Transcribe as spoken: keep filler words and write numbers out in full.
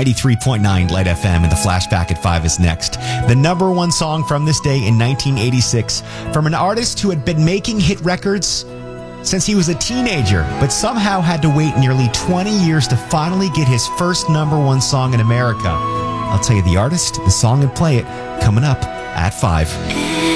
ninety-three point nine Light F M, and the Flashback at five is next. The number one song from this day in nineteen eighty-six from an artist who had been making hit records since he was a teenager, but somehow had to wait nearly twenty years to finally get his first number one song in America. I'll tell you the artist, the song, and play it coming up at five.